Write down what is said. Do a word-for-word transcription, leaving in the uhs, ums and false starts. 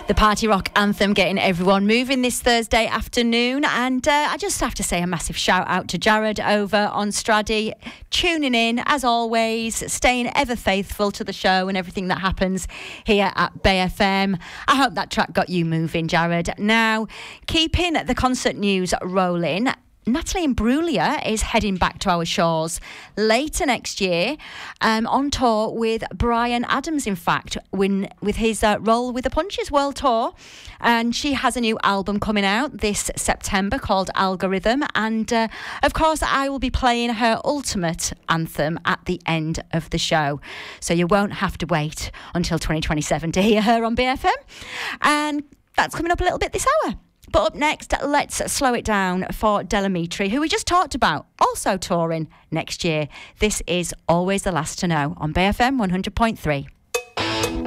The party rock anthem getting everyone moving this Thursday afternoon. And uh, I just have to say a massive shout out to Jared over on Straddy, tuning in as always, staying ever faithful to the show and everything that happens here at Bay F M. I hope that track got you moving, Jared. Now, keeping the concert news rolling, Natalie Imbruglia is heading back to our shores later next year, um, on tour with Bryan Adams, in fact, when, with his uh, Roll with the Punches World Tour. And she has a new album coming out this September called Algorithm. And, uh, of course, I will be playing her ultimate anthem at the end of the show. So you won't have to wait until twenty twenty-seven to hear her on B F M. And that's coming up a little bit this hour. But up next, let's slow it down for Del Amitri, who we just talked about, also touring next year. This is Always the Last to Know on B F M one hundred point three.